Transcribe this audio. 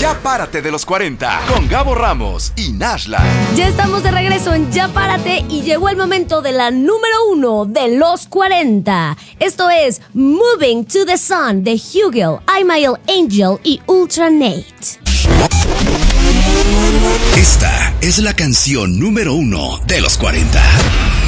Ya párate de los 40 con Gabo Ramos y Nashla. Ya estamos de regreso en Ya Párate y llegó el momento de la número 1 de los 40. Esto es Moving to the Sun de Hugel, Imael Angel y Ultra Nate. Esta es la canción número 1 de los 40.